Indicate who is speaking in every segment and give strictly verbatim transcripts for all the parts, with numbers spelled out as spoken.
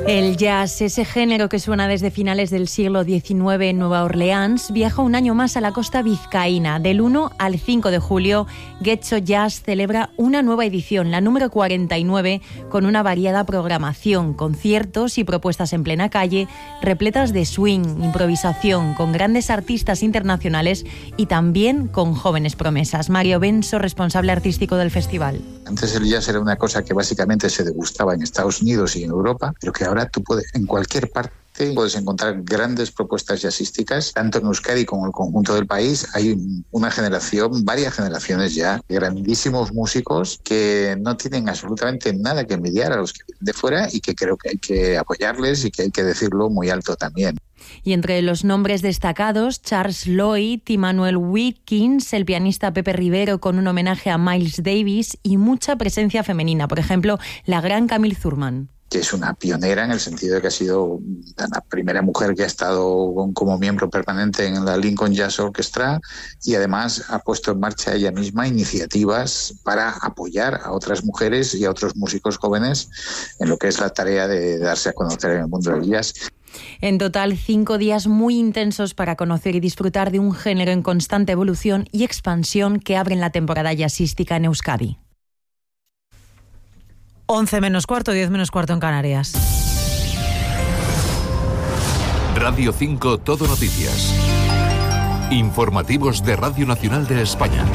Speaker 1: El jazz, ese género que suena desde finales del siglo diecinueve en Nueva Orleans, viaja un año más a la costa vizcaína. Del uno al cinco de julio, Getxo Jazz celebra una nueva edición, la número cuarenta y nueve, con una variada programación, conciertos y propuestas en plena calle, repletas de swing, improvisación, con grandes artistas internacionales y también con jóvenes promesas. Mario Benso, responsable artístico del festival.
Speaker 2: Antes el jazz era una cosa que básicamente se degustaba en Estados Unidos y en Europa, pero que ahora tú puedes, en cualquier parte puedes encontrar grandes propuestas jazzísticas, tanto en Euskadi como en el conjunto del país. Hay una generación, varias generaciones ya, de grandísimos músicos que no tienen absolutamente nada que envidiar a los que vienen de fuera y que creo que hay que apoyarles y que hay que decirlo muy alto también.
Speaker 1: Y entre los nombres destacados, Charles Lloyd, Immanuel Wilkins, el pianista Pepe Rivero con un homenaje a Miles Davis y mucha presencia femenina, por ejemplo, la gran Camille Thurman,
Speaker 2: que es una pionera en el sentido de que ha sido la primera mujer que ha estado como miembro permanente en la Lincoln Jazz Orchestra y además ha puesto en marcha ella misma iniciativas para apoyar a otras mujeres y a otros músicos jóvenes en lo que es la tarea de darse a conocer en el mundo del jazz.
Speaker 1: En total, cinco días muy intensos para conocer y disfrutar de un género en constante evolución y expansión que abren la temporada jazzística en Euskadi.
Speaker 3: once menos cuarto, diez menos cuarto en Canarias.
Speaker 4: Radio cinco Todo Noticias. Informativos de Radio Nacional de España.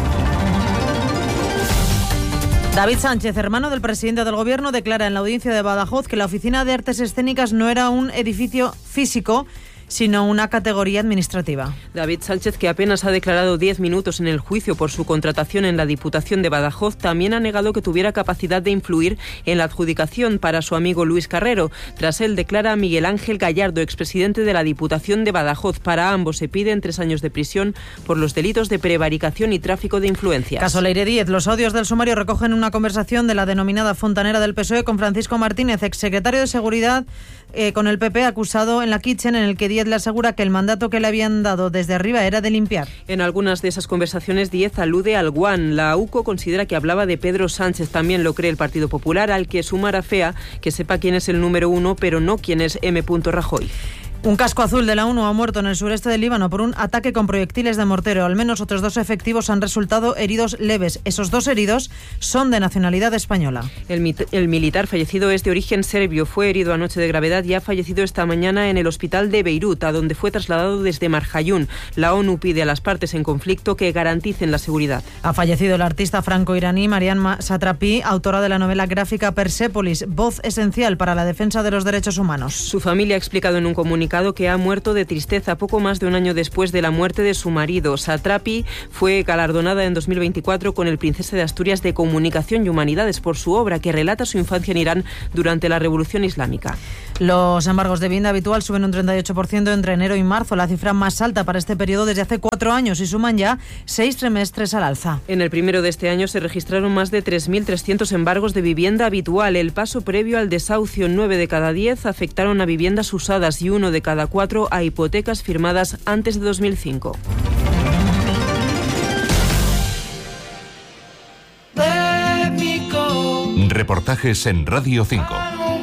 Speaker 3: David Sánchez, hermano del presidente del Gobierno, declara en la audiencia de Badajoz que la Oficina de Artes Escénicas no era un edificio físico, sino una categoría administrativa.
Speaker 5: David Sánchez, que apenas ha declarado diez minutos en el juicio por su contratación en la Diputación de Badajoz, también ha negado que tuviera capacidad de influir en la adjudicación para su amigo Luis Carrero. Tras él, declara a Miguel Ángel Gallardo, expresidente de la Diputación de Badajoz. Para ambos se piden tres años de prisión por los delitos de prevaricación y tráfico de influencias.
Speaker 3: Caso Leire Díez. Los audios del sumario recogen una conversación de la denominada fontanera del P S O E con Francisco Martínez, exsecretario de Seguridad eh, con el P P, acusado en la Kitchen, en el que Díez le asegura que el mandato que le habían dado desde arriba era de limpiar.
Speaker 5: En algunas de esas conversaciones, Díez alude al Guan. La U C O considera que hablaba de Pedro Sánchez. También lo cree el Partido Popular, al que sumara fea que sepa quién es el número uno, pero no quién es M. Rajoy.
Speaker 3: Un casco azul de la ONU ha muerto en el sureste del Líbano por un ataque con proyectiles de mortero. Al menos otros dos efectivos han resultado heridos leves. Esos dos heridos son de nacionalidad española.
Speaker 5: El, mit- el militar fallecido es de origen serbio. Fue herido anoche de gravedad y ha fallecido esta mañana en el hospital de Beirut, a donde fue trasladado desde Marjayún. La ONU pide a las partes en conflicto que garanticen la seguridad.
Speaker 3: Ha fallecido el artista franco-iraní Mariam Satrapi, autora de la novela gráfica Persépolis, voz esencial para la defensa de los derechos humanos.
Speaker 5: Su familia ha explicado en un comunicado que ha muerto de tristeza poco más de un año después de la muerte de su marido. Satrapi fue galardonada en dos mil veinticuatro con el Princesa de Asturias de Comunicación y Humanidades por su obra que relata su infancia en Irán durante la Revolución Islámica.
Speaker 3: Los embargos de vivienda habitual suben un treinta y ocho por ciento entre enero y marzo, la cifra más alta para este periodo desde hace cuatro años y suman ya seis trimestres al alza.
Speaker 5: En el primero de este año se registraron más de tres mil trescientos embargos de vivienda habitual. El paso previo al desahucio, nueve de cada diez afectaron a viviendas usadas y uno de cada cuatro a hipotecas firmadas antes de dos mil cinco.
Speaker 4: Reportajes en Radio cinco.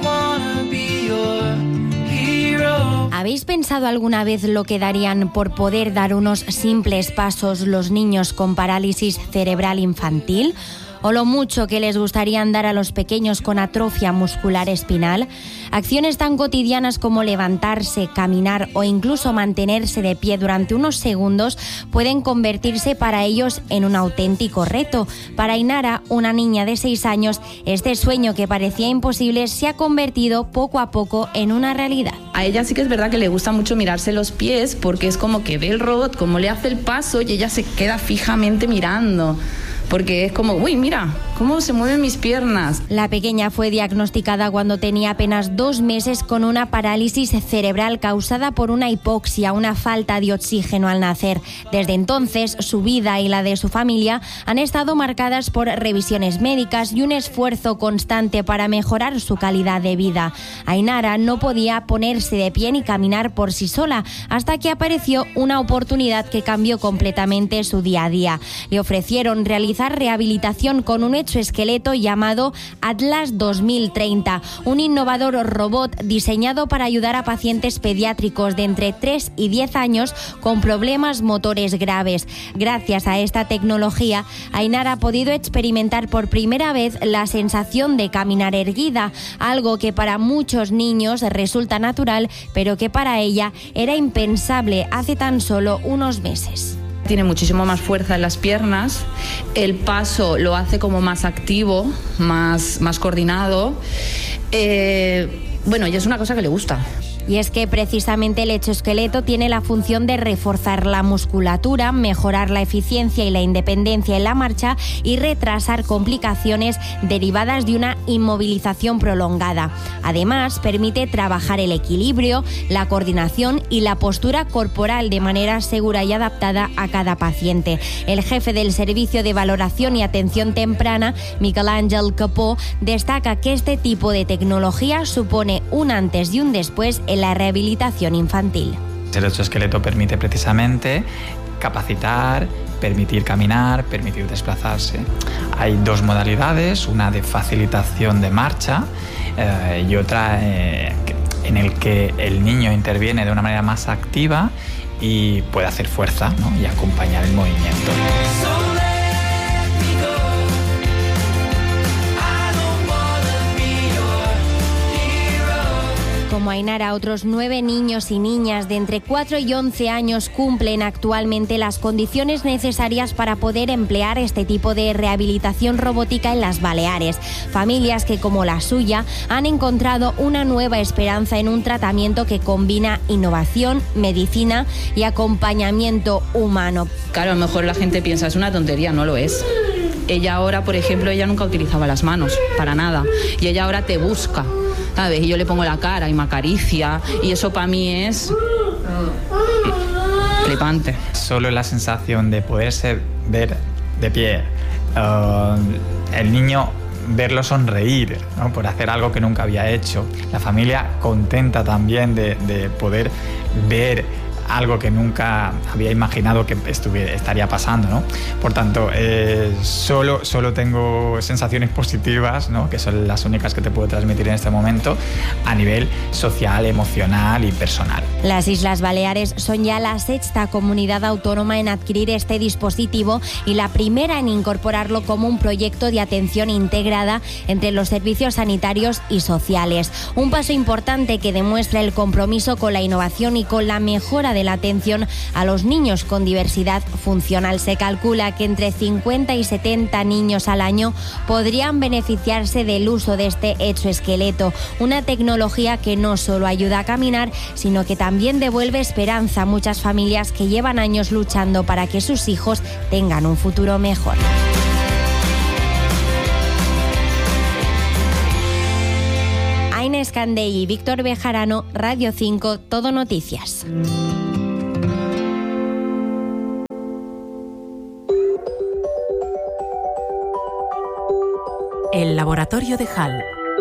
Speaker 6: ¿Habéis pensado alguna vez lo que darían por poder dar unos simples pasos los niños con parálisis cerebral infantil? ¿O lo mucho que les gustaría dar a los pequeños con atrofia muscular espinal? Acciones tan cotidianas como levantarse, caminar o incluso mantenerse de pie durante unos segundos pueden convertirse para ellos en un auténtico reto. Para Ainara, una niña de seis años, este sueño que parecía imposible se ha convertido poco a poco en una realidad.
Speaker 7: A ella sí que es verdad que le gusta mucho mirarse los pies porque es como que ve el robot, como le hace el paso y ella se queda fijamente mirando. Porque es como, uy, mira, cómo se mueven mis piernas.
Speaker 6: La pequeña fue diagnosticada cuando tenía apenas dos meses con una parálisis cerebral causada por una hipoxia, una falta de oxígeno al nacer. Desde entonces, su vida y la de su familia han estado marcadas por revisiones médicas y un esfuerzo constante para mejorar su calidad de vida. Ainara no podía ponerse de pie ni caminar por sí sola, hasta que apareció una oportunidad que cambió completamente su día a día. Le ofrecieron realizar rehabilitación con un exoesqueleto llamado Atlas dos mil treinta, un innovador robot diseñado para ayudar a pacientes pediátricos de entre tres y diez años con problemas motores graves. Gracias a esta tecnología, Ainara ha podido experimentar por primera vez la sensación de caminar erguida, algo que para muchos niños resulta natural, pero que para ella era impensable hace tan solo unos meses.
Speaker 7: Tiene muchísimo más fuerza en las piernas, el paso lo hace como más activo, más, más coordinado. Eh, bueno, y es una cosa que le gusta.
Speaker 6: Y es que precisamente el exoesqueleto tiene la función de reforzar la musculatura, mejorar la eficiencia y la independencia en la marcha y retrasar complicaciones derivadas de una inmovilización prolongada. Además, permite trabajar el equilibrio, la coordinación y la postura corporal de manera segura y adaptada a cada paciente. El jefe del Servicio de Valoración y Atención Temprana, Miquel Àngel Capó, destaca que este tipo de tecnología supone un antes y un después en la rehabilitación infantil.
Speaker 8: El exoesqueleto permite precisamente capacitar, permitir caminar, permitir desplazarse. Hay dos modalidades, una de facilitación de marcha eh, y otra eh, en el que el niño interviene de una manera más activa y puede hacer fuerza, ¿no?, y acompañar el movimiento.
Speaker 6: Como Ainara, otros nueve niños y niñas de entre cuatro y once años cumplen actualmente las condiciones necesarias para poder emplear este tipo de rehabilitación robótica en las Baleares. Familias que, como la suya, han encontrado una nueva esperanza en un tratamiento que combina innovación, medicina y acompañamiento humano.
Speaker 7: Claro, a lo mejor la gente piensa, es una tontería, no lo es. Ella ahora, por ejemplo, ella nunca utilizaba las manos, para nada. Y ella ahora te busca, ¿sabes? Y yo le pongo la cara y me acaricia. Y eso para mí es flipante.
Speaker 8: Solo la sensación de poderse ver de pie, uh, el niño verlo sonreír, ¿no?, por hacer algo que nunca había hecho. La familia contenta también de, de poder ver algo que nunca había imaginado que estuviera, estaría pasando, ¿no? Por tanto, eh, solo, solo tengo sensaciones positivas, ¿no?, que son las únicas que te puedo transmitir en este momento a nivel social, emocional y personal.
Speaker 6: Las Islas Baleares son ya la sexta comunidad autónoma en adquirir este dispositivo y la primera en incorporarlo como un proyecto de atención integrada entre los servicios sanitarios y sociales. Un paso importante que demuestra el compromiso con la innovación y con la mejora de la atención a los niños con diversidad funcional. Se calcula que entre cincuenta y setenta niños al año podrían beneficiarse del uso de este exoesqueleto, una tecnología que no solo ayuda a caminar, sino que también devuelve esperanza a muchas familias que llevan años luchando para que sus hijos tengan un futuro mejor. Aina Escandell y Víctor Bejarano, Radio cinco, Todo Noticias.
Speaker 9: El laboratorio de Hall.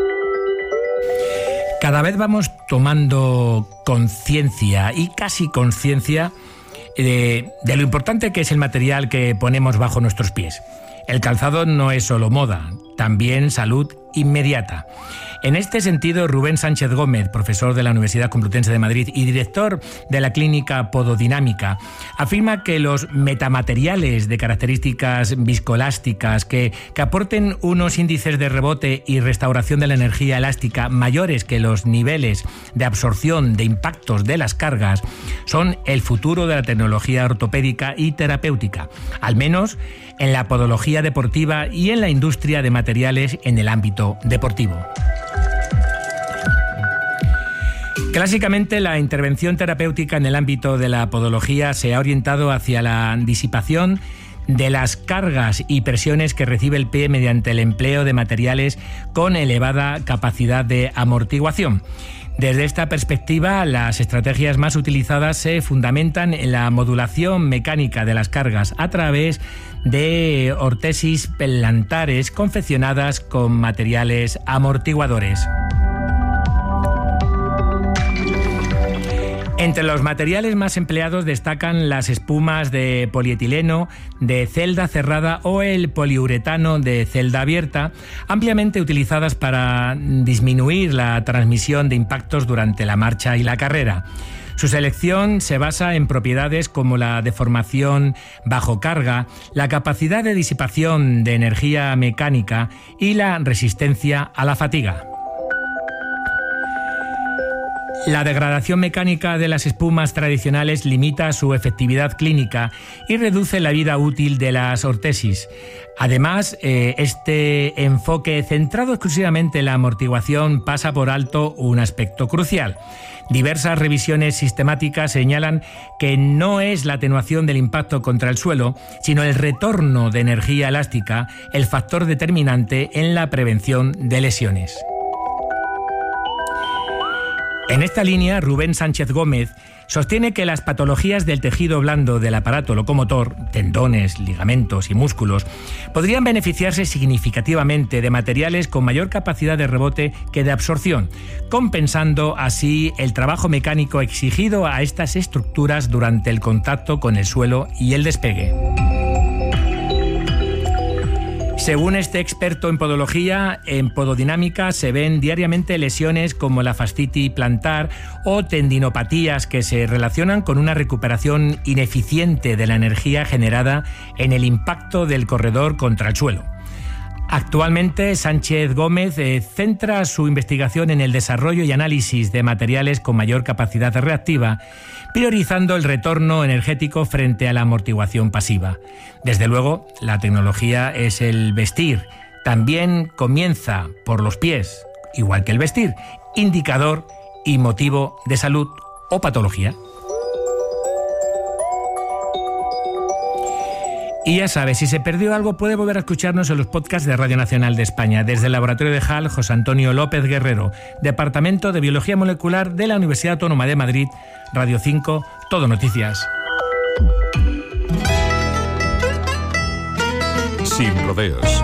Speaker 10: Cada vez vamos tomando conciencia y casi conciencia de, de lo importante que es el material que ponemos bajo nuestros pies. El calzado no es solo moda, también salud inmediata. En este sentido, Rubén Sánchez Gómez, profesor de la Universidad Complutense de Madrid y director de la clínica Pododinámica, afirma que los metamateriales de características viscoelásticas que, que aporten unos índices de rebote y restauración de la energía elástica mayores que los niveles de absorción de impactos de las cargas son el futuro de la tecnología ortopédica y terapéutica, al menos en la podología deportiva y en la industria de materiales en el ámbito deportivo. Clásicamente, la intervención terapéutica en el ámbito de la podología se ha orientado hacia la disipación de las cargas y presiones que recibe el pie mediante el empleo de materiales con elevada capacidad de amortiguación. Desde esta perspectiva, las estrategias más utilizadas se fundamentan en la modulación mecánica de las cargas a través de ortesis plantares confeccionadas con materiales amortiguadores. Entre los materiales más empleados destacan las espumas de polietileno, de celda cerrada o el poliuretano de celda abierta, ampliamente utilizadas para disminuir la transmisión de impactos durante la marcha y la carrera. Su selección se basa en propiedades como la deformación bajo carga, la capacidad de disipación de energía mecánica y la resistencia a la fatiga. La degradación mecánica de las espumas tradicionales limita su efectividad clínica y reduce la vida útil de las ortesis. Además, eh, este enfoque centrado exclusivamente en la amortiguación pasa por alto un aspecto crucial. Diversas revisiones sistemáticas señalan que no es la atenuación del impacto contra el suelo, sino el retorno de energía elástica el factor determinante en la prevención de lesiones. En esta línea, Rubén Sánchez Gómez sostiene que las patologías del tejido blando del aparato locomotor, tendones, ligamentos y músculos, podrían beneficiarse significativamente de materiales con mayor capacidad de rebote que de absorción, compensando así el trabajo mecánico exigido a estas estructuras durante el contacto con el suelo y el despegue. Según este experto en podología, en pododinámica se ven diariamente lesiones como la fascitis plantar o tendinopatías que se relacionan con una recuperación ineficiente de la energía generada en el impacto del corredor contra el suelo. Actualmente, Sánchez Gómez eh, centra su investigación en el desarrollo y análisis de materiales con mayor capacidad reactiva, priorizando el retorno energético frente a la amortiguación pasiva. Desde luego, la tecnología es el vestir. También comienza por los pies, igual que el vestir, indicador y motivo de salud o patología. Y ya sabes, si se perdió algo puede volver a escucharnos en los podcasts de Radio Nacional de España. Desde el Laboratorio de Hall, José Antonio López Guerrero, Departamento de Biología Molecular de la Universidad Autónoma de Madrid, Radio cinco, Todo Noticias.
Speaker 4: Sin rodeos.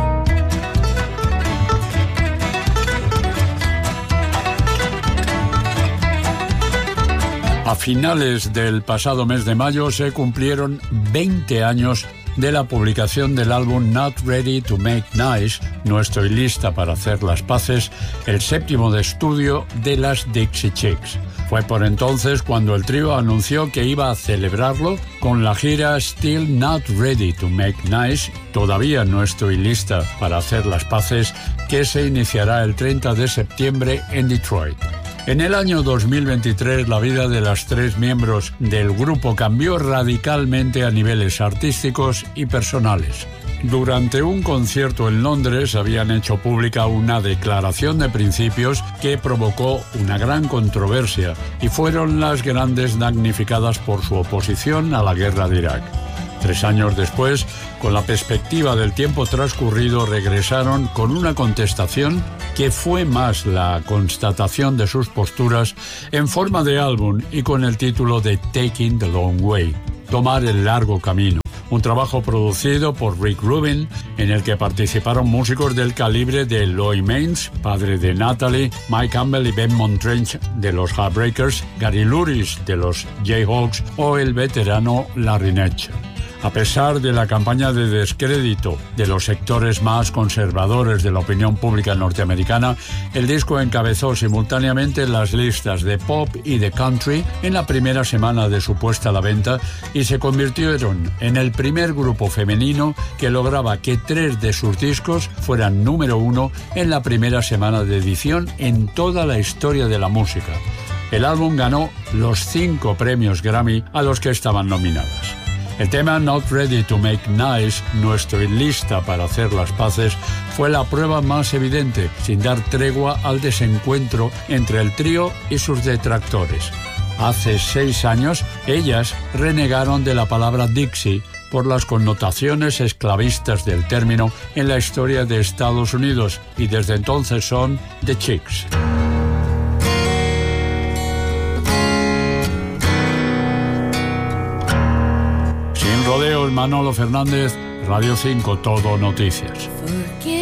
Speaker 11: A finales del pasado mes de mayo se cumplieron veinte años de la publicación del álbum Not Ready to Make Nice, No estoy lista para hacer las paces, el séptimo de estudio de las Dixie Chicks. Fue por entonces cuando el trío anunció que iba a celebrarlo con la gira Still Not Ready to Make Nice, Todavía no estoy lista para hacer las paces, que se iniciará el treinta de septiembre en Detroit. En el año dos mil veintitrés, la vida de las tres miembros del grupo cambió radicalmente a niveles artísticos y personales. Durante un concierto en Londres habían hecho pública una declaración de principios que provocó una gran controversia y fueron las grandes damnificadas por su oposición a la guerra de Irak. Tres años después, con la perspectiva del tiempo transcurrido, regresaron con una contestación que fue más la constatación de sus posturas en forma de álbum y con el título de Taking the Long Way, Tomar el largo camino. Un trabajo producido por Rick Rubin, en el que participaron músicos del calibre de Lloyd Maines, padre de Natalie, Mike Campbell y Ben Montrench de los Heartbreakers, Gary Luris de los Jayhawks o el veterano Larry Netcher. A pesar de la campaña de descrédito de los sectores más conservadores de la opinión pública norteamericana, el disco encabezó simultáneamente las listas de pop y de country en la primera semana de su puesta a la venta y se convirtieron en el primer grupo femenino que lograba que tres de sus discos fueran número uno en la primera semana de edición en toda la historia de la música. El álbum ganó los cinco premios Grammy a los que estaban nominadas. El tema Not Ready to Make Nice, No estoy lista para hacer las paces, fue la prueba más evidente, sin dar tregua al desencuentro entre el trío y sus detractores. Hace seis años, ellas renegaron de la palabra Dixie por las connotaciones esclavistas del término en la historia de Estados Unidos y desde entonces son The Chicks. Rodeos, Manolo Fernández, Radio cinco, Todo Noticias.